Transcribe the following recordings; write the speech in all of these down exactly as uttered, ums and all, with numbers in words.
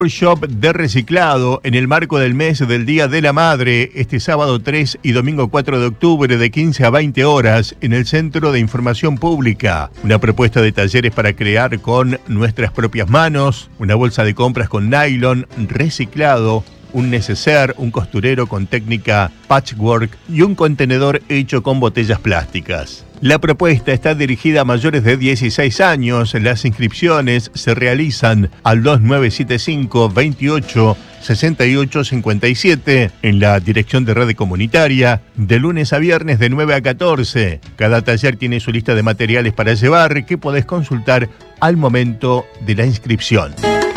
Shop de reciclado en el marco del mes del Día de la Madre, este sábado tres y domingo cuatro de octubre de quince a veinte horas en el Centro de Información Pública. Una propuesta de talleres para crear con nuestras propias manos, una bolsa de compras con nylon reciclado, un neceser, un costurero con técnica patchwork y un contenedor hecho con botellas plásticas. La propuesta está dirigida a mayores de dieciséis años. Las inscripciones se realizan al dos nueve siete cinco, veintiocho, sesenta y ocho cincuenta y siete en la Dirección de Red Comunitaria, de lunes a viernes de nueve a catorce. Cada taller tiene su lista de materiales para llevar que podés consultar al momento de la inscripción.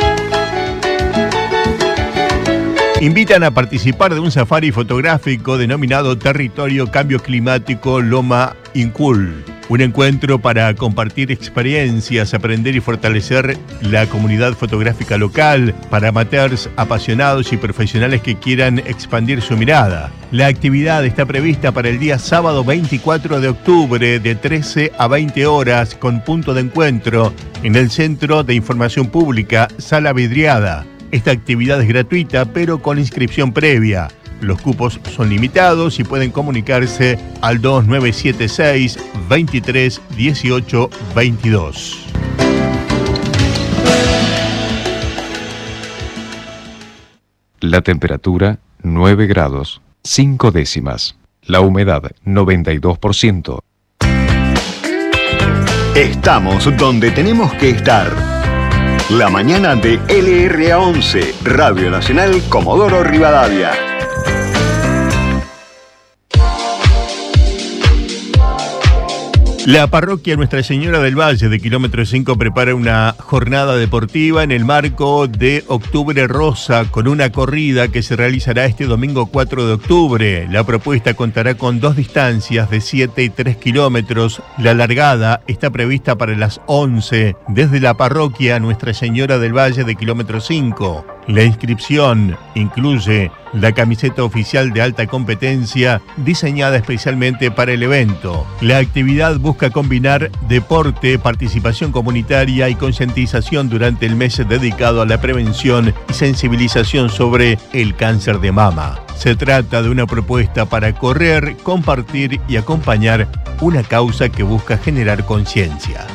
Invitan a participar de un safari fotográfico denominado Territorio Cambio Climático Loma Incul. Un encuentro para compartir experiencias, aprender y fortalecer la comunidad fotográfica local para amateurs, apasionados y profesionales que quieran expandir su mirada. La actividad está prevista para el día sábado veinticuatro de octubre de trece a veinte horas con punto de encuentro en el Centro de Información Pública, Sala Vidriada. Esta actividad es gratuita, pero con inscripción previa. Los cupos son limitados y pueden comunicarse al dos nueve siete seis, veintitrés, dieciocho, veintidós. La temperatura nueve grados, cinco décimas. La humedad noventa y dos por ciento. Estamos donde tenemos que estar. La mañana de L R A once, Radio Nacional Comodoro Rivadavia. La parroquia Nuestra Señora del Valle de Kilómetro cinco prepara una jornada deportiva en el marco de Octubre Rosa con una corrida que se realizará este domingo cuatro de octubre. La propuesta contará con dos distancias de siete y tres kilómetros. La largada está prevista para las once desde la parroquia Nuestra Señora del Valle de Kilómetro cinco. La inscripción incluye la camiseta oficial de alta competencia diseñada especialmente para el evento. La actividad busca combinar deporte, participación comunitaria y concientización durante el mes dedicado a la prevención y sensibilización sobre el cáncer de mama. Se trata de una propuesta para correr, compartir y acompañar una causa que busca generar conciencia.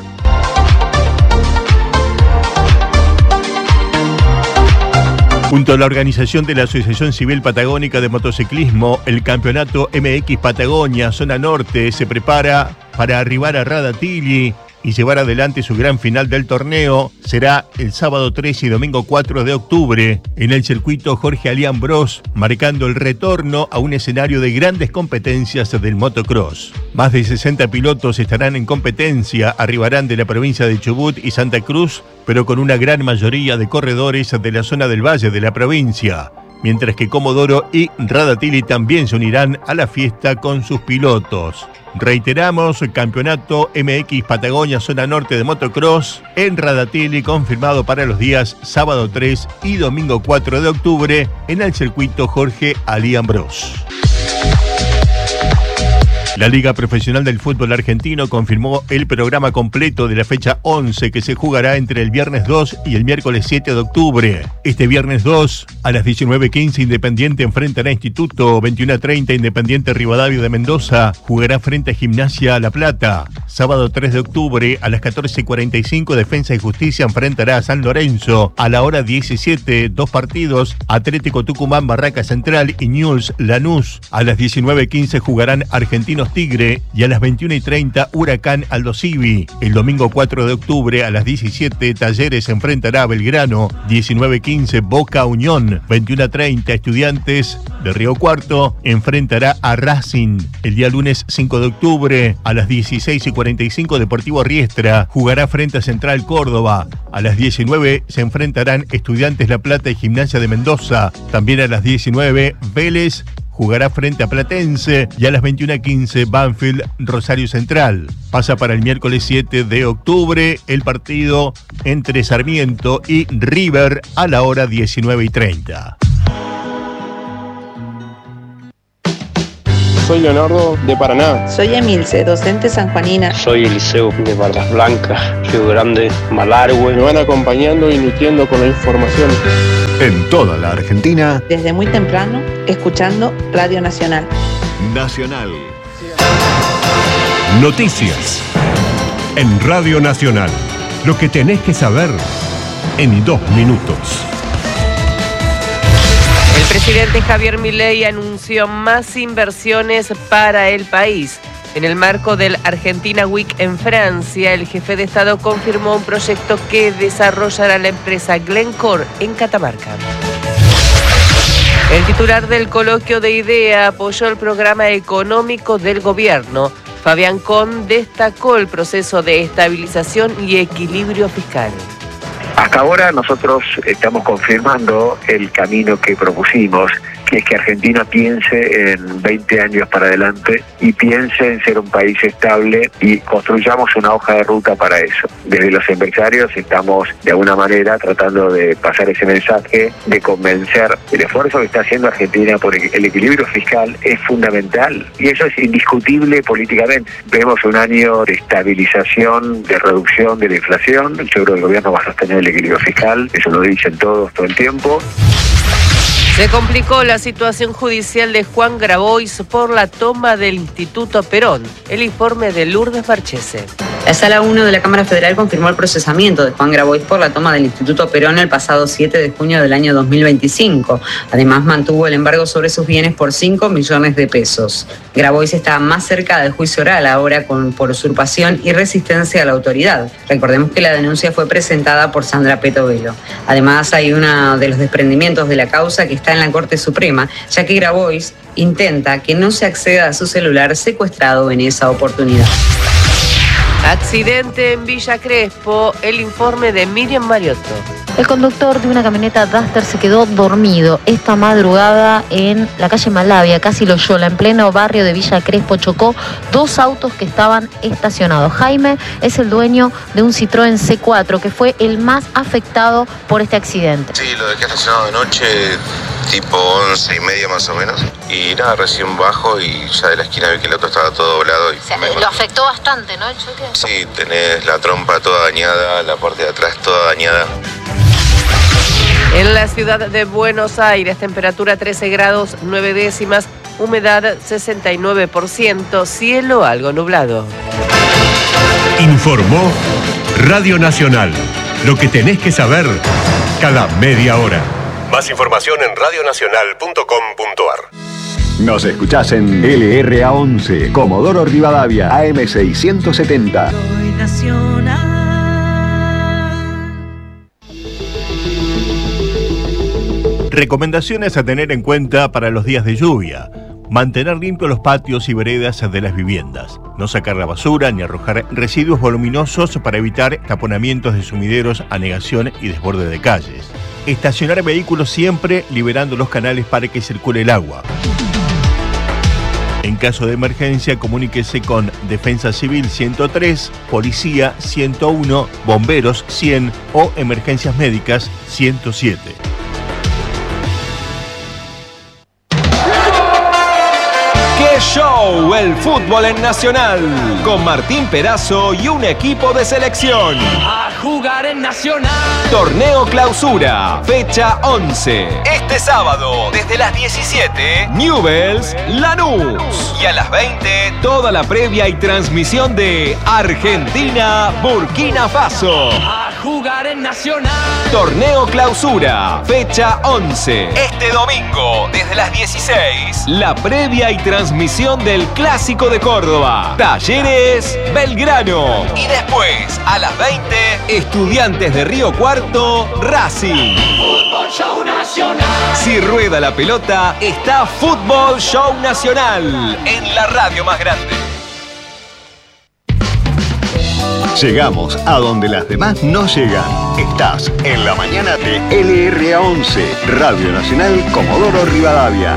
Junto a la organización de la Asociación Civil Patagónica de Motociclismo, el Campeonato M X Patagonia Zona Norte se prepara para arribar a Radatili y llevar adelante su gran final del torneo. Será el sábado tres y domingo cuatro de octubre en el circuito Jorge Alián Bros, marcando el retorno a un escenario de grandes competencias del motocross. Más de sesenta pilotos estarán en competencia, arribarán de la provincia de Chubut y Santa Cruz, pero con una gran mayoría de corredores de la zona del valle de la provincia, mientras que Comodoro y Radatili también se unirán a la fiesta con sus pilotos. Reiteramos, el campeonato M X Patagonia Zona Norte de Motocross en Radatili, confirmado para los días sábado tres y domingo cuatro de octubre en el circuito Jorge Alián Bros. La Liga Profesional del Fútbol Argentino confirmó el programa completo de la fecha once que se jugará entre el viernes dos y el miércoles siete de octubre. Este viernes dos a las diecinueve quince Independiente enfrentará a Instituto, veintiuno treinta Independiente Rivadavia de Mendoza jugará frente a Gimnasia La Plata. Sábado tres de octubre a las catorce cuarenta y cinco Defensa y Justicia enfrentará a San Lorenzo. A la hora diecisiete, dos partidos, Atlético Tucumán Barraca Central y Newell's Lanús. A las diecinueve quince jugarán Argentinos Tigre y a las veintiuno y treinta Huracán Aldo Civi. El domingo cuatro de octubre a las diecisiete Talleres enfrentará a Belgrano, diecinueve quince Boca Unión, veintiuno treinta Estudiantes de Río Cuarto enfrentará a Racing. El día lunes cinco de octubre a las dieciséis y cuarenta y cinco Deportivo Riestra jugará frente a Central Córdoba. A las diecinueve se enfrentarán Estudiantes La Plata y Gimnasia de Mendoza. También a las diecinueve Vélez jugará frente a Platense y a las veintiuno quince Banfield Rosario Central. Pasa para el miércoles siete de octubre el partido entre Sarmiento y River a la hora diecinueve y treinta. Soy Leonardo de Paraná. Soy Emilce, docente sanjuanina. Soy Eliseo de Bardas Blancas, Río Grande, Malargüe. Me van acompañando y nutriendo con la información. En toda la Argentina. Desde muy temprano, escuchando Radio Nacional. Nacional. Noticias. En Radio Nacional. Lo que tenés que saber en dos minutos. El presidente Javier Milei anunció más inversiones para el país. En el marco del Argentina Week en Francia, el jefe de Estado confirmó un proyecto que desarrollará la empresa Glencore en Catamarca. El titular del coloquio de IDEA apoyó el programa económico del gobierno. Fabián Con destacó el proceso de estabilización y equilibrio fiscal. Hasta ahora nosotros estamos confirmando el camino que propusimos, que es que Argentina piense en veinte años para adelante y piense en ser un país estable y construyamos una hoja de ruta para eso. Desde los empresarios estamos de alguna manera tratando de pasar ese mensaje, de convencer. El esfuerzo que está haciendo Argentina por el equilibrio fiscal es fundamental y eso es indiscutible políticamente. Vemos un año de estabilización, de reducción de la inflación. Yo creo que el gobierno va a sostener el equilibrio fiscal, eso lo dicen todos todo el tiempo. Se complicó la situación judicial de Juan Grabois por la toma del Instituto Perón. El informe de Lourdes Marchese. La Sala uno de la Cámara Federal confirmó el procesamiento de Juan Grabois por la toma del Instituto Perón el pasado siete de junio del año dos mil veinticinco. Además, mantuvo el embargo sobre sus bienes por cinco millones de pesos. Grabois está más cerca del juicio oral ahora con, por usurpación y resistencia a la autoridad. Recordemos que la denuncia fue presentada por Sandra Petovelo. Además, hay uno de los desprendimientos de la causa que está en la Corte Suprema, ya que Grabois intenta que no se acceda a su celular secuestrado en esa oportunidad. Accidente en Villa Crespo, el informe de Miriam Mariotto. El conductor de una camioneta Duster se quedó dormido esta madrugada en la calle Malavia, casi Loyola, en pleno barrio de Villa Crespo. Chocó dos autos que estaban estacionados. Jaime es el dueño de un Citroën C cuatro, que fue el más afectado por este accidente. Sí, lo dejé estacionado de noche, tipo once y media más o menos. Y nada, recién bajo y ya de la esquina vi que el auto estaba todo doblado. Y o sea, lo afectó bastante, ¿no? El choque. Sí, tenés la trompa toda dañada, la parte de atrás toda dañada. En la ciudad de Buenos Aires, temperatura trece grados nueve décimas, humedad sesenta y nueve por ciento, cielo algo nublado. Informó Radio Nacional. Lo que tenés que saber cada media hora. Más información en radio nacional punto com punto a r. Nos escuchás en L R A once, Comodoro Rivadavia, A M seiscientos setenta. Soy Nacional. Recomendaciones a tener en cuenta para los días de lluvia. Mantener limpios los patios y veredas de las viviendas. No sacar la basura ni arrojar residuos voluminosos para evitar taponamientos de sumideros, anegación y desborde de calles. Estacionar vehículos siempre liberando los canales para que circule el agua. En caso de emergencia, comuníquese con Defensa Civil ciento tres, Policía ciento uno, Bomberos cien o Emergencias Médicas ciento siete. Show, el fútbol en Nacional, con Martín Perazo y un equipo de selección. A jugar en Nacional. Torneo Clausura, fecha once. Este sábado, desde las diecisiete, Newell's Lanús. Y a las veinte, toda la previa y transmisión de Argentina, Burkina Faso. A jugar en Nacional. Torneo Clausura, fecha once. Este domingo, desde las dieciséis, la previa y transmisión del Clásico de Córdoba, Talleres Belgrano. Y después, a las veinte, Estudiantes de Río Cuarto, Racing. Fútbol Show Nacional. Si rueda la pelota, está Fútbol Show Nacional en la radio más grande. Llegamos a donde las demás no llegan. Estás en la mañana de L R A once, Radio Nacional Comodoro Rivadavia.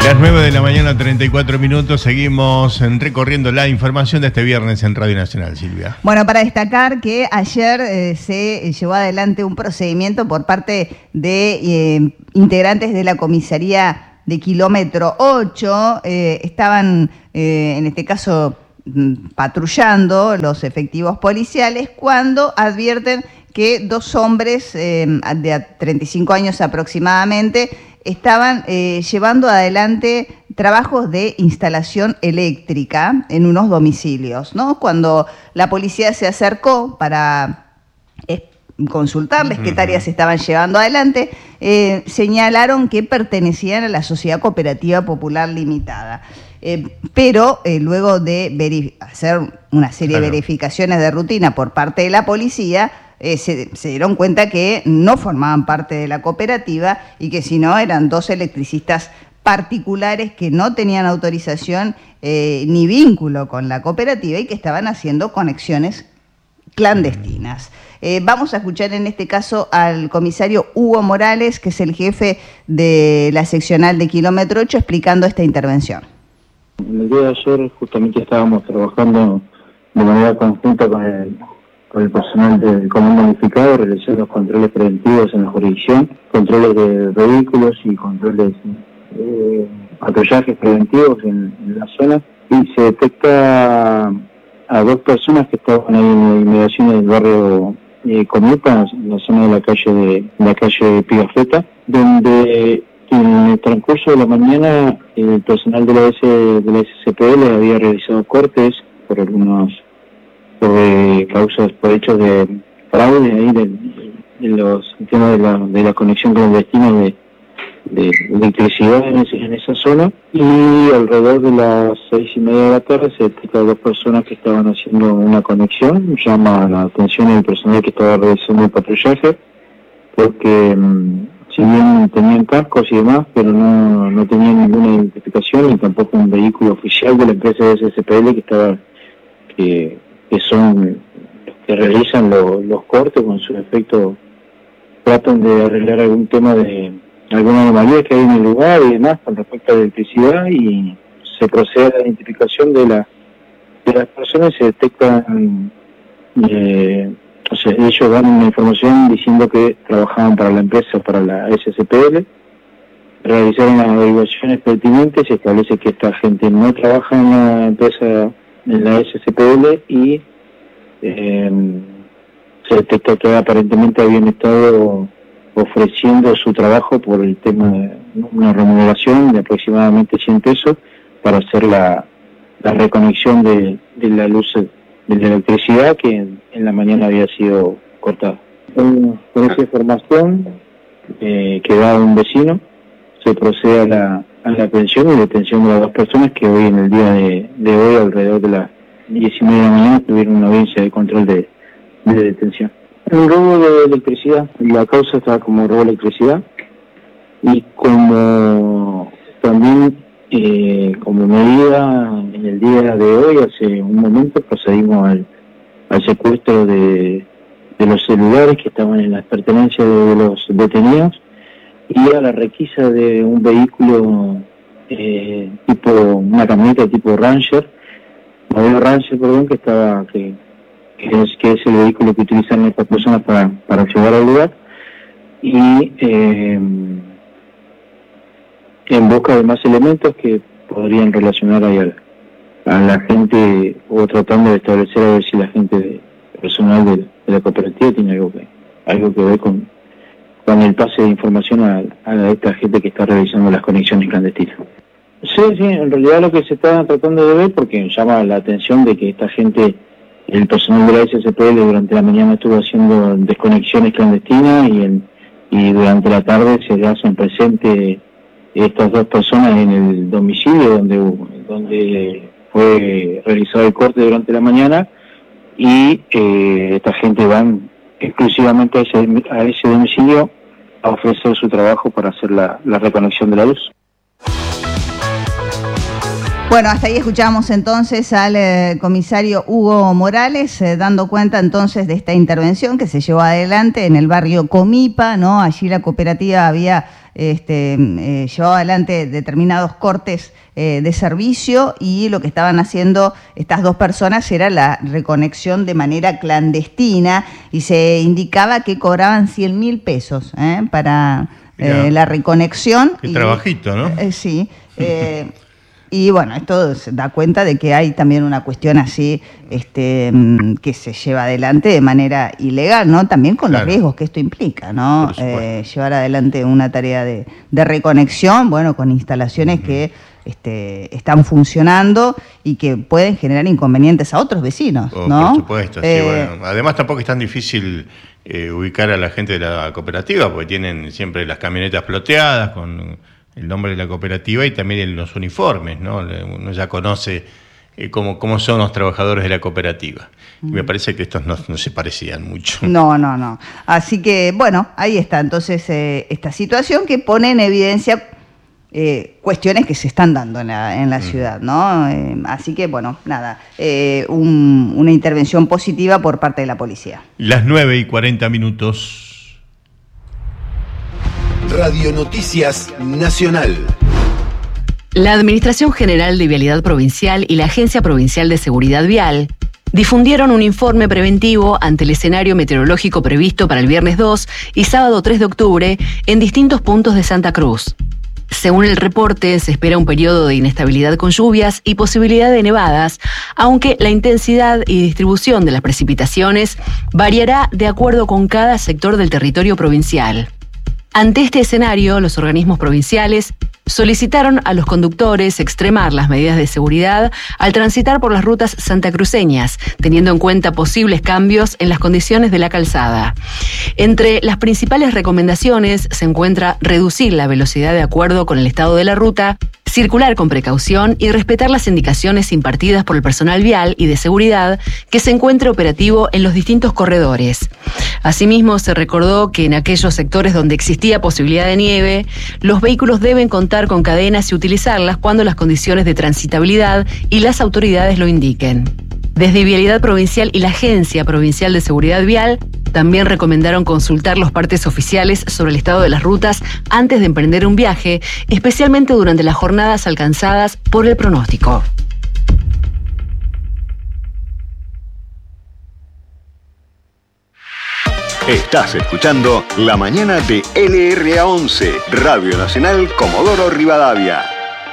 Las nueve de la mañana, treinta y cuatro minutos, seguimos recorriendo la información de este viernes en Radio Nacional, Silvia. Bueno, para destacar que ayer eh, se llevó adelante un procedimiento por parte de eh, integrantes de la comisaría de Kilómetro ocho, eh, estaban eh, en este caso patrullando los efectivos policiales cuando advierten que dos hombres eh, de treinta y cinco años aproximadamente estaban eh, llevando adelante trabajos de instalación eléctrica en unos domicilios, ¿no? Cuando la policía se acercó para eh, consultarles qué tareas estaban llevando adelante, eh, señalaron que pertenecían a la Sociedad Cooperativa Popular Limitada. Eh, pero eh, luego de hacer una serie claro. de verificaciones de rutina por parte de la policía, Eh, se, se dieron cuenta que no formaban parte de la cooperativa y que si no eran dos electricistas particulares que no tenían autorización eh, ni vínculo con la cooperativa y que estaban haciendo conexiones clandestinas. Eh, vamos a escuchar en este caso al comisario Hugo Morales, que es el jefe de la seccional de Kilómetro ocho, explicando esta intervención. En el día de ayer justamente estábamos trabajando de manera conjunta con el con el personal del Comando Unificado, realizar los controles preventivos en la jurisdicción, controles de vehículos y controles de eh, patrullajes preventivos en, en la zona, y se detecta a dos personas que estaban ahí en las inmediaciones del barrio eh, Comipa, en la zona de la calle de la calle Pigafetta, donde en el transcurso de la mañana el personal de la, S, de la S C P L había realizado cortes por algunos de causas por hechos de fraude ahí de, de los temas de la, de la conexión clandestina de, de electricidad en, ese, en esa zona, y alrededor de las seis y media de la tarde se detectan dos personas que estaban haciendo una conexión. Llama la atención del personal que estaba realizando el patrullaje porque mmm, si bien tenían cascos y demás, pero no, no tenían ninguna identificación ni tampoco un vehículo oficial de la empresa de S C P L que estaba que que son los que realizan lo, los cortes, con su efecto tratan de arreglar algún tema de alguna anomalía que hay en el lugar y demás con respecto a la electricidad, y se procede a la identificación de, la, de las personas. Se detectan, eh, o sea, ellos dan una información diciendo que trabajaban para la empresa, para la S C P L, realizaron las averiguaciones pertinentes, se establece que esta gente no trabaja en la empresa, en la S C P L, y eh, se detectó que aparentemente habían estado ofreciendo su trabajo por el tema de una remuneración de aproximadamente cien pesos para hacer la, la reconexión de, de la luz de la electricidad que en, en la mañana había sido cortada. Con, con esa información eh, que da un vecino, se procede a la a la aprehensión y detención de las dos personas que hoy, en el día de, de hoy, alrededor de las diez y media de la mañana, tuvieron una audiencia de control de, de detención. Un robo de electricidad, la causa está como robo de electricidad, y como también eh, como medida en el día de hoy, hace un momento, procedimos al, al secuestro de, de los celulares que estaban en las pertenencias de, de los detenidos, y a la requisa de un vehículo eh, tipo, una camioneta tipo Ranger, modelo Ranger, perdón, que estaba, que, que es que es el vehículo que utilizan estas personas para, para llegar al lugar, y eh, en busca de más elementos que podrían relacionar ahí a, a la gente, o tratando de establecer a ver si la gente de, personal de, de la cooperativa tiene algo que, algo que ver con con el pase de información a, a esta gente que está realizando las conexiones clandestinas. Sí, sí, en realidad lo que se está tratando de ver, porque llama la atención de que esta gente, el personal de la S C P L durante la mañana estuvo haciendo desconexiones clandestinas, y, en, y durante la tarde se hacen presente estas dos personas en el domicilio donde, donde fue realizado el corte durante la mañana, y eh, esta gente van exclusivamente a ese, a ese domicilio a ofrecer su trabajo para hacer la, la reconexión de la luz. Bueno, hasta ahí escuchamos entonces al eh, comisario Hugo Morales eh, dando cuenta entonces de esta intervención que se llevó adelante en el barrio Comipa, ¿no? Allí la cooperativa había este, eh, llevaba adelante determinados cortes eh, de servicio y lo que estaban haciendo estas dos personas era la reconexión de manera clandestina y se indicaba que cobraban cien mil pesos eh, para eh, la reconexión. Qué y, trabajito, ¿no? Eh, sí. Eh, Y bueno, esto se da cuenta de que hay también una cuestión así este, que se lleva adelante de manera ilegal, ¿no? También con claro. los riesgos que esto implica, ¿no? Eh, llevar adelante una tarea de, de reconexión, bueno, con instalaciones uh-huh. que este, están funcionando y que pueden generar inconvenientes a otros vecinos, oh, ¿no? Por supuesto, eh, sí, bueno. Además tampoco es tan difícil eh, ubicar a la gente de la cooperativa, porque tienen siempre las camionetas ploteadas con el nombre de la cooperativa y también en los uniformes, ¿no? Uno ya conoce eh, cómo, cómo son los trabajadores de la cooperativa. Y me parece que estos no, no se parecían mucho. No, no, no. Así que, bueno, ahí está entonces eh, esta situación que pone en evidencia eh, cuestiones que se están dando en la, en la mm. ciudad, ¿no? Eh, así que, bueno, nada, eh, un, una intervención positiva por parte de la policía. Las nueve y cuarenta minutos. Radio Noticias Nacional. La Administración General de Vialidad Provincial y la Agencia Provincial de Seguridad Vial difundieron un informe preventivo ante el escenario meteorológico previsto para el viernes dos y sábado tres de octubre en distintos puntos de Santa Cruz. Según el reporte, se espera un periodo de inestabilidad con lluvias y posibilidad de nevadas, aunque la intensidad y distribución de las precipitaciones variará de acuerdo con cada sector del territorio provincial. Ante este escenario, los organismos provinciales solicitaron a los conductores extremar las medidas de seguridad al transitar por las rutas santacruceñas, teniendo en cuenta posibles cambios en las condiciones de la calzada. Entre las principales recomendaciones se encuentra reducir la velocidad de acuerdo con el estado de la ruta, circular con precaución y respetar las indicaciones impartidas por el personal vial y de seguridad que se encuentre operativo en los distintos corredores. Asimismo, se recordó que en aquellos sectores donde existía posibilidad de nieve, los vehículos deben contar con cadenas y utilizarlas cuando las condiciones de transitabilidad y las autoridades lo indiquen. Desde Vialidad Provincial y la Agencia Provincial de Seguridad Vial también recomendaron consultar los partes oficiales sobre el estado de las rutas antes de emprender un viaje, especialmente durante las jornadas alcanzadas por el pronóstico. Estás escuchando La Mañana de L R A once, Radio Nacional Comodoro Rivadavia.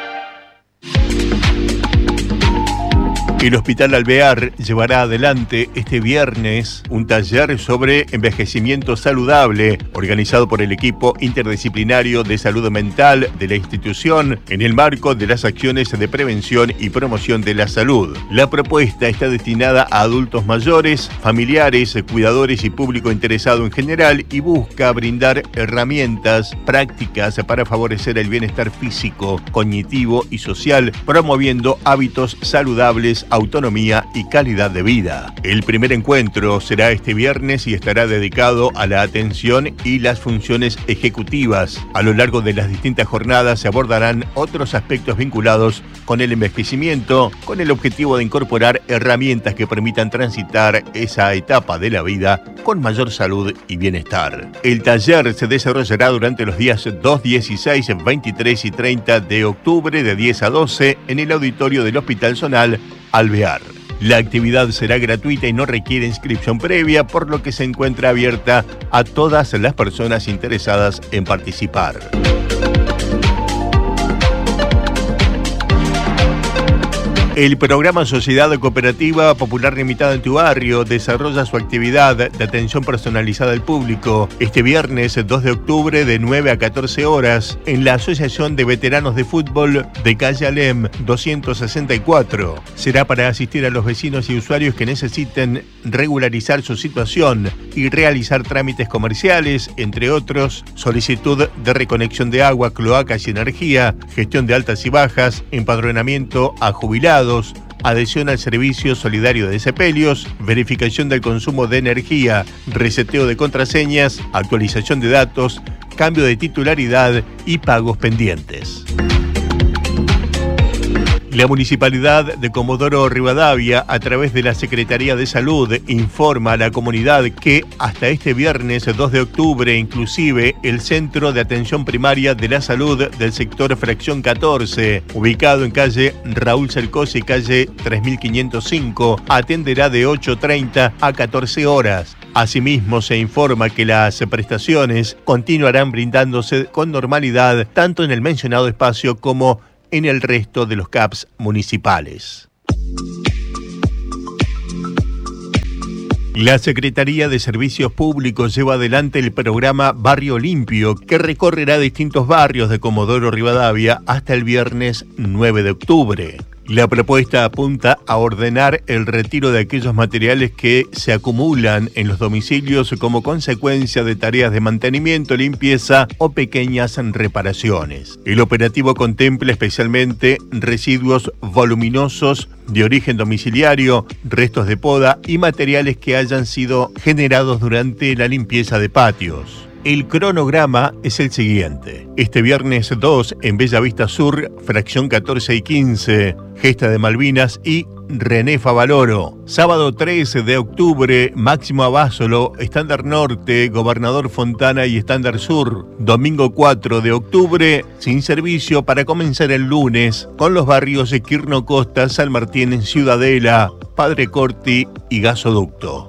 El Hospital Alvear llevará adelante este viernes un taller sobre envejecimiento saludable organizado por el equipo interdisciplinario de salud mental de la institución en el marco de las acciones de prevención y promoción de la salud. La propuesta está destinada a adultos mayores, familiares, cuidadores y público interesado en general y busca brindar herramientas prácticas para favorecer el bienestar físico, cognitivo y social, promoviendo hábitos saludables, autonomía y calidad de vida. El primer encuentro será este viernes y estará dedicado a la atención y las funciones ejecutivas. A lo largo de las distintas jornadas se abordarán otros aspectos vinculados con el envejecimiento, con el objetivo de incorporar herramientas que permitan transitar esa etapa de la vida con mayor salud y bienestar. El taller se desarrollará durante los días dos, dieciséis, veintitrés y treinta de octubre de diez a doce en el auditorio del Hospital Zonal Alvear. La actividad será gratuita y no requiere inscripción previa, por lo que se encuentra abierta a todas las personas interesadas en participar. El programa Sociedad Cooperativa Popular Limitada en tu Barrio desarrolla su actividad de atención personalizada al público este viernes dos de octubre de nueve a catorce horas en la Asociación de Veteranos de Fútbol de Calle Alem doscientos sesenta y cuatro. Será para asistir a los vecinos y usuarios que necesiten regularizar su situación y realizar trámites comerciales, entre otros, solicitud de reconexión de agua, cloacas y energía, gestión de altas y bajas, empadronamiento a jubilados, adhesión al servicio solidario de sepelios, verificación del consumo de energía, reseteo de contraseñas, actualización de datos, cambio de titularidad y pagos pendientes. La Municipalidad de Comodoro Rivadavia, a través de la Secretaría de Salud, informa a la comunidad que hasta este viernes dos de octubre, inclusive, el Centro de Atención Primaria de la Salud del sector Fracción catorce, ubicado en calle Raúl Cercos y calle tres mil quinientos cinco, atenderá de ocho treinta a catorce horas. Asimismo, se informa que las prestaciones continuarán brindándose con normalidad tanto en el mencionado espacio como en el resto de los C A Ps municipales. La Secretaría de Servicios Públicos lleva adelante el programa Barrio Limpio, que recorrerá distintos barrios de Comodoro Rivadavia hasta el viernes nueve de octubre. La propuesta apunta a ordenar el retiro de aquellos materiales que se acumulan en los domicilios como consecuencia de tareas de mantenimiento, limpieza o pequeñas reparaciones. El operativo contempla especialmente residuos voluminosos de origen domiciliario, restos de poda y materiales que hayan sido generados durante la limpieza de patios. El cronograma es el siguiente. Este viernes dos en Bella Vista Sur, Fracción catorce y quince, Gesta de Malvinas y René Favaloro. Sábado trece de octubre, Máximo Abásolo, Estándar Norte, Gobernador Fontana y Estándar Sur. Domingo cuatro de octubre, sin servicio para comenzar el lunes, con los barrios de Quirno Costa, San Martín, Ciudadela, Padre Corti y Gasoducto.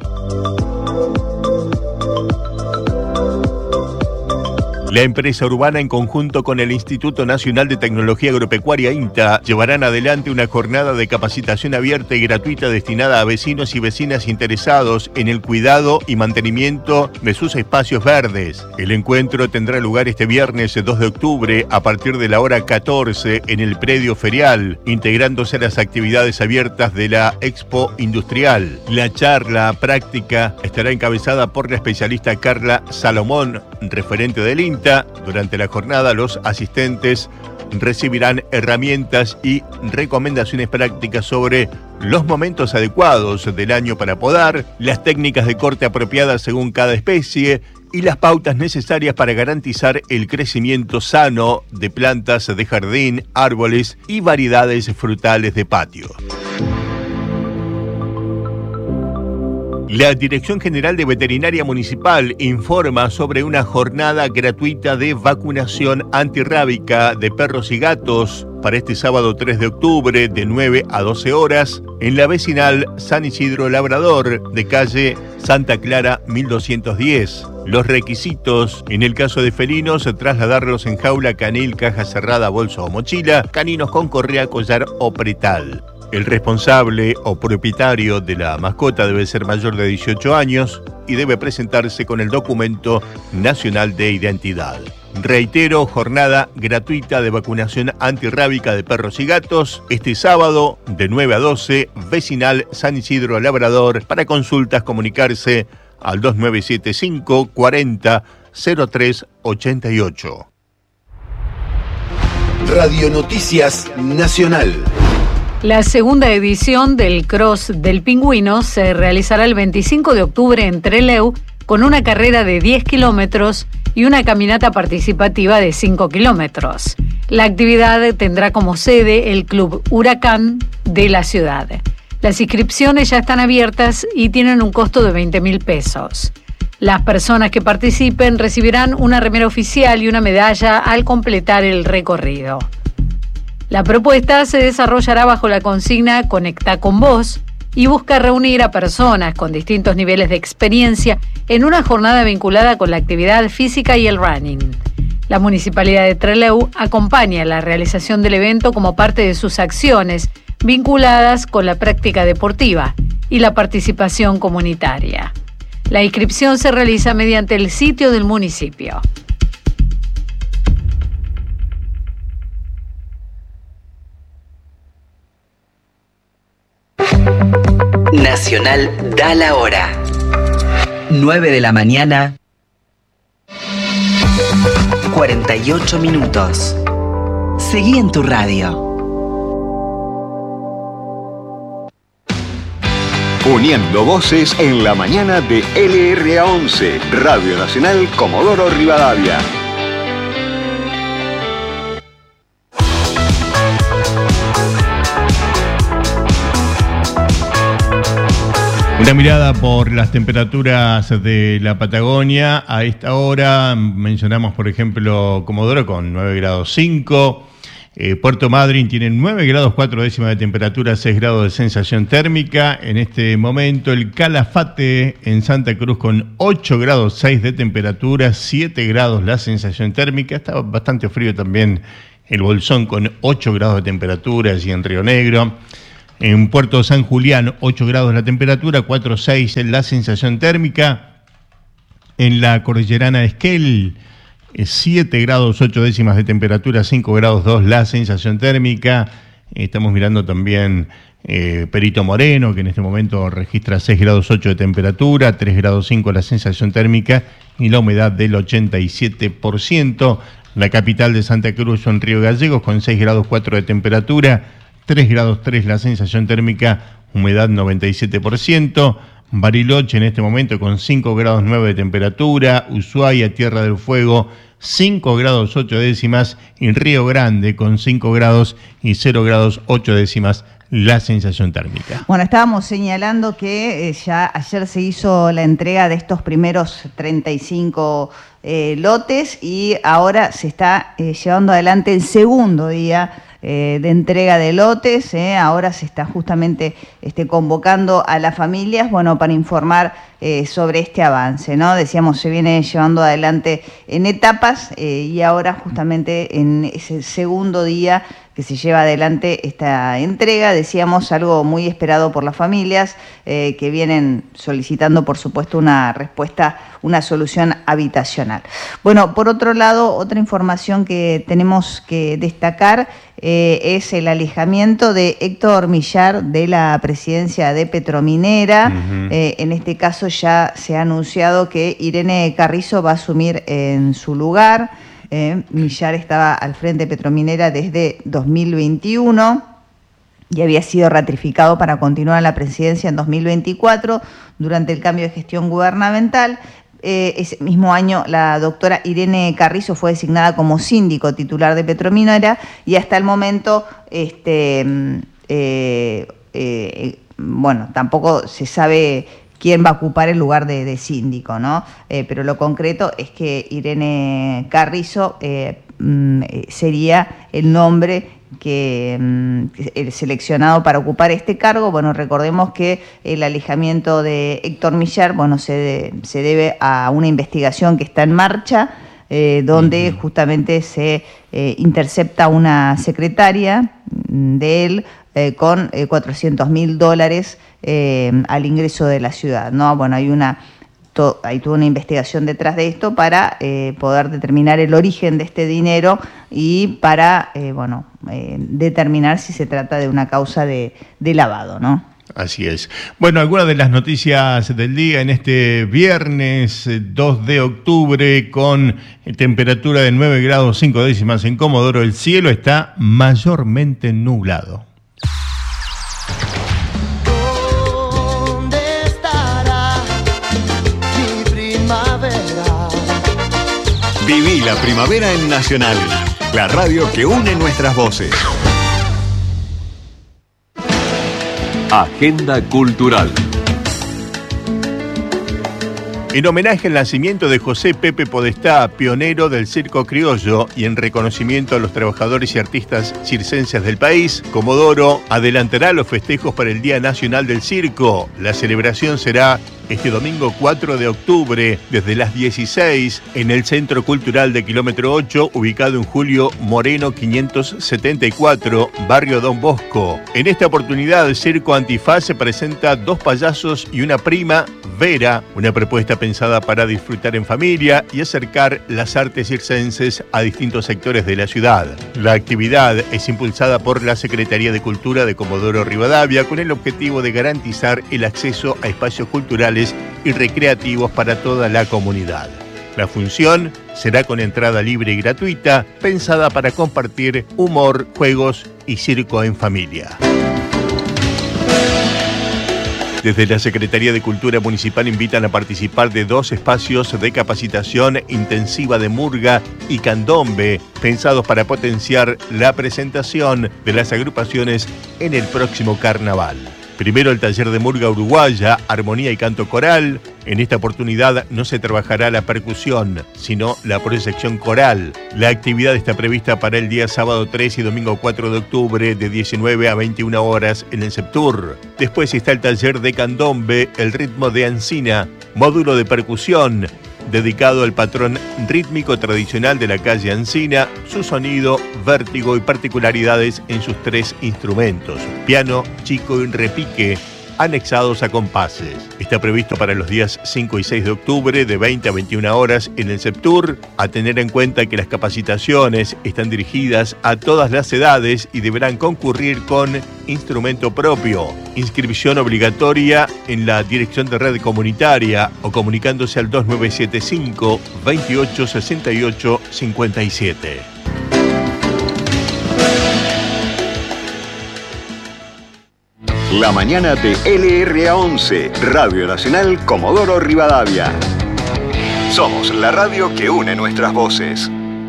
La empresa urbana, en conjunto con el Instituto Nacional de Tecnología Agropecuaria INTA, llevarán adelante una jornada de capacitación abierta y gratuita destinada a vecinos y vecinas interesados en el cuidado y mantenimiento de sus espacios verdes. El encuentro tendrá lugar este viernes dos de octubre a partir de la hora catorce en el predio ferial, integrándose a las actividades abiertas de la Expo Industrial. La charla práctica estará encabezada por la especialista Carla Salomón, referente del INTA. Durante la jornada, los asistentes recibirán herramientas y recomendaciones prácticas sobre los momentos adecuados del año para podar, las técnicas de corte apropiadas según cada especie y las pautas necesarias para garantizar el crecimiento sano de plantas de jardín, árboles y variedades frutales de patio. La Dirección General de Veterinaria Municipal informa sobre una jornada gratuita de vacunación antirrábica de perros y gatos para este sábado tres de octubre de nueve a doce horas en la vecinal San Isidro Labrador de calle Santa Clara mil doscientos diez. Los requisitos: en el caso de felinos, trasladarlos en jaula, canil, caja cerrada, bolso o mochila; caninos con correa, collar o pretal. El responsable o propietario de la mascota debe ser mayor de dieciocho años y debe presentarse con el documento nacional de identidad. Reitero, jornada gratuita de vacunación antirrábica de perros y gatos este sábado de nueve a doce, vecinal San Isidro Labrador. Para consultas, comunicarse al dos nueve siete cinco cuarenta cero tres ochenta y ocho. Radio Noticias Nacional. La segunda edición del Cross del Pingüino se realizará el veinticinco de octubre en Trelew con una carrera de diez kilómetros y una caminata participativa de cinco kilómetros. La actividad tendrá como sede el Club Huracán de la ciudad. Las inscripciones ya están abiertas y tienen un costo de veinte mil pesos. Las personas que participen recibirán una remera oficial y una medalla al completar el recorrido. La propuesta se desarrollará bajo la consigna Conecta con vos y busca reunir a personas con distintos niveles de experiencia en una jornada vinculada con la actividad física y el running. La Municipalidad de Trelew acompaña la realización del evento como parte de sus acciones vinculadas con la práctica deportiva y la participación comunitaria. La inscripción se realiza mediante el sitio del municipio. Nacional da la hora. nueve de la mañana, cuarenta y ocho minutos. Seguí en tu radio. Uniendo voces en la mañana de L R A once, Radio Nacional Comodoro Rivadavia. Una mirada por las temperaturas de la Patagonia. A esta hora mencionamos, por ejemplo, Comodoro con nueve grados cinco. Eh, Puerto Madryn tiene nueve grados cuatro décimas de temperatura, seis grados de sensación térmica. En este momento el Calafate en Santa Cruz con ocho grados seis de temperatura, siete grados la sensación térmica. Está bastante frío también el Bolsón con ocho grados de temperatura, allí en Río Negro. En Puerto San Julián, ocho grados la temperatura, cuatro seis la sensación térmica. En la Cordillerana de Esquel, siete grados ocho décimas de temperatura, cinco grados dos la sensación térmica. Estamos mirando también eh, Perito Moreno, que en este momento registra seis grados ocho de temperatura, tres grados cinco la sensación térmica y la humedad del ochenta y siete por ciento. La capital de Santa Cruz en Río Gallegos con seis grados cuatro de temperatura, tres grados tres la sensación térmica, humedad noventa y siete por ciento. Bariloche en este momento con cinco grados nueve de temperatura, Ushuaia, Tierra del Fuego, cinco grados ocho décimas, y Río Grande con cinco grados y cero grados ocho décimas la sensación térmica. Bueno, estábamos señalando que eh, ya ayer se hizo la entrega de estos primeros treinta y cinco eh, lotes y ahora se está eh, llevando adelante el segundo día Eh, de entrega de lotes. Eh. Ahora se está justamente este, convocando a las familias, bueno, para informar eh, sobre este avance, ¿no? Decíamos, se viene llevando adelante en etapas eh, y ahora justamente en ese segundo día que se lleva adelante esta entrega, decíamos, algo muy esperado por las familias eh, que vienen solicitando, por supuesto, una respuesta, una solución habitacional. Bueno, por otro lado, otra información que tenemos que destacar eh, es el alejamiento de Héctor Millar de la presidencia de Petrominera. Uh-huh. eh, en este caso ya se ha anunciado que Irene Carrizo va a asumir en su lugar. Eh, Millar estaba al frente de Petrominera desde dos mil veintiuno y había sido ratificado para continuar en la presidencia en dos mil veinticuatro durante el cambio de gestión gubernamental. Eh, ese mismo año la doctora Irene Carrizo fue designada como síndico titular de Petrominera y hasta el momento, este, eh, eh, bueno, tampoco se sabe quién va a ocupar el lugar de, de síndico, ¿no? Eh, pero lo concreto es que Irene Carrizo eh, mm, sería el nombre que mm, el seleccionado para ocupar este cargo. Bueno, recordemos que el alejamiento de Héctor Millar, bueno, se, de, se debe a una investigación que está en marcha, eh, donde uh-huh. justamente se eh, intercepta una secretaria de él eh, con eh, cuatrocientos mil dólares eh, al ingreso de la ciudad, ¿no? Bueno, hay una to, hay toda una investigación detrás de esto para eh, poder determinar el origen de este dinero y para eh, bueno eh, determinar si se trata de una causa de, de lavado, ¿no? Así es. Bueno, algunas de las noticias del día en este viernes dos de octubre con temperatura de nueve grados cinco décimas en Comodoro. El cielo está mayormente nublado. ¿Dónde estará mi primavera? Viví la primavera en Nacional, la radio que une nuestras voces. Agenda Cultural. En homenaje al nacimiento de José Pepe Podestá, pionero del circo criollo, y en reconocimiento a los trabajadores y artistas circenses del país, Comodoro adelantará los festejos para el Día Nacional del Circo. La celebración será este domingo cuatro de octubre, desde las dieciséis, en el Centro Cultural de Kilómetro ocho, ubicado en Julio Moreno quinientos setenta y cuatro, barrio Don Bosco. En esta oportunidad, el Circo Antifaz se presenta dos payasos y una prima, Vera, una propuesta pensada para disfrutar en familia y acercar las artes circenses a distintos sectores de la ciudad. La actividad es impulsada por la Secretaría de Cultura de Comodoro Rivadavia con el objetivo de garantizar el acceso a espacios culturales y recreativos para toda la comunidad. La función será con entrada libre y gratuita, pensada para compartir humor, juegos y circo en familia. Desde la Secretaría de Cultura Municipal invitan a participar de dos espacios de capacitación intensiva de murga y candombe, pensados para potenciar la presentación de las agrupaciones en el próximo carnaval. Primero el taller de murga uruguaya, armonía y canto coral. En esta oportunidad no se trabajará la percusión, sino la proyección coral. La actividad está prevista para el día sábado tres y domingo cuatro de octubre de diecinueve a veintiuna horas en el Septur. Después está el taller de candombe, el ritmo de Ancina, módulo de percusión, dedicado al patrón rítmico tradicional de la calle Ancina, su sonido, vértigo y particularidades en sus tres instrumentos, piano, chico y repique, anexados a compases. Está previsto para los días cinco y seis de octubre de veinte a veintiuna horas en el Septur, a tener en cuenta que las capacitaciones están dirigidas a todas las edades y deberán concurrir con instrumento propio. Inscripción obligatoria en la Dirección de Red Comunitaria o comunicándose al dos nueve siete cinco, veintiocho sesenta y ocho cincuenta y siete. La mañana de L R A once, Radio Nacional Comodoro Rivadavia. Somos la radio que une nuestras voces.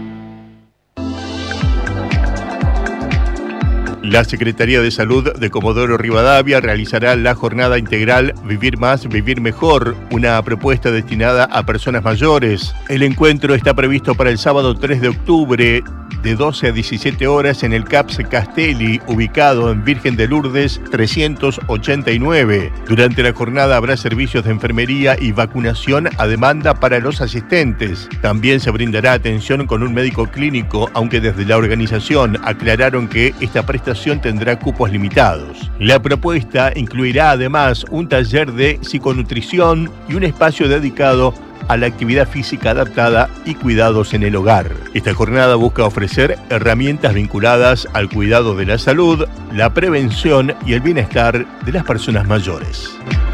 La Secretaría de Salud de Comodoro Rivadavia realizará la jornada integral Vivir Más, Vivir Mejor, una propuesta destinada a personas mayores. El encuentro está previsto para el sábado tres de octubre de doce a diecisiete horas en el C A P S Castelli, ubicado en Virgen de Lourdes trescientos ochenta y nueve. Durante la jornada habrá servicios de enfermería y vacunación a demanda para los asistentes. También se brindará atención con un médico clínico, aunque desde la organización aclararon que esta prestación tendrá cupos limitados. La propuesta incluirá además un taller de psiconutrición y un espacio dedicado a la actividad física adaptada y cuidados en el hogar. Esta jornada busca ofrecer herramientas vinculadas al cuidado de la salud, la prevención y el bienestar de las personas mayores.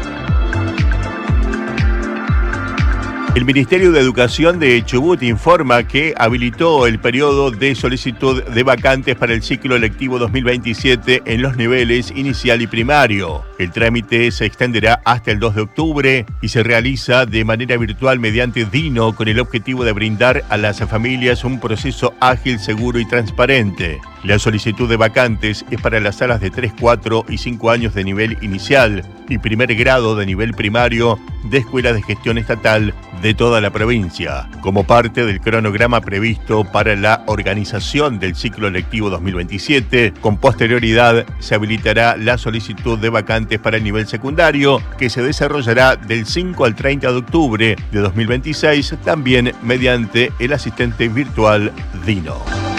El Ministerio de Educación de Chubut informa que habilitó el periodo de solicitud de vacantes para el ciclo lectivo dos mil veintisiete en los niveles inicial y primario. El trámite se extenderá hasta el dos de octubre y se realiza de manera virtual mediante Dino con el objetivo de brindar a las familias un proceso ágil, seguro y transparente. La solicitud de vacantes es para las salas de tres, cuatro y cinco años de nivel inicial y primer grado de nivel primario de escuelas de gestión estatal de toda la provincia, como parte del cronograma previsto para la organización del ciclo lectivo dos mil veintisiete. Con posterioridad se habilitará la solicitud de vacantes para el nivel secundario, que se desarrollará del cinco al treinta de octubre de dos mil veintiséis, también mediante el asistente virtual Dino.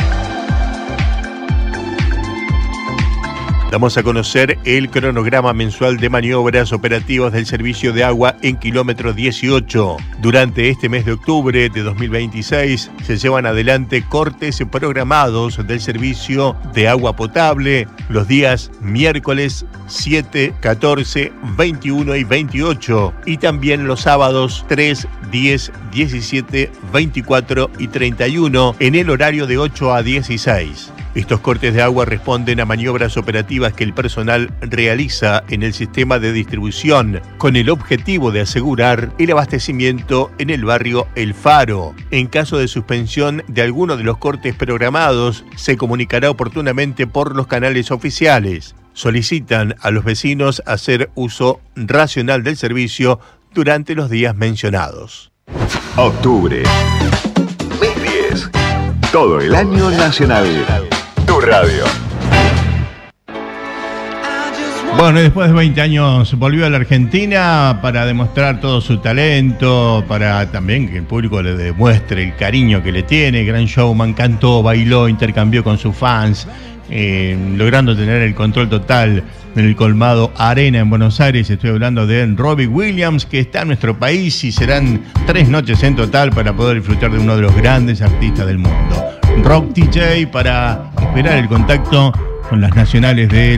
Damos a conocer el cronograma mensual de maniobras operativas del servicio de agua en kilómetro dieciocho. Durante este mes de octubre de dos mil veintiséis se llevan adelante cortes programados del servicio de agua potable los días miércoles siete, catorce, veintiuno y veintiocho y también los sábados tres, diez, diecisiete, veinticuatro y treinta y uno en el horario de ocho a dieciséis. Estos cortes de agua responden a maniobras operativas que el personal realiza en el sistema de distribución con el objetivo de asegurar el abastecimiento en el barrio El Faro. En caso de suspensión de alguno de los cortes programados, se comunicará oportunamente por los canales oficiales. Solicitan a los vecinos hacer uso racional del servicio durante los días mencionados. Octubre. Mes diez. Todo el año nacional. Tu radio. Bueno, y después de veinte años volvió a la Argentina para demostrar todo su talento, para también que el público le demuestre el cariño que le tiene. Gran showman, cantó, bailó, intercambió con sus fans, eh, logrando tener el control total en el colmado Arena en Buenos Aires. Estoy hablando de Robbie Williams, que está en nuestro país y serán tres noches en total para poder disfrutar de uno de los grandes artistas del mundo. Rock D J para esperar el contacto con las nacionales de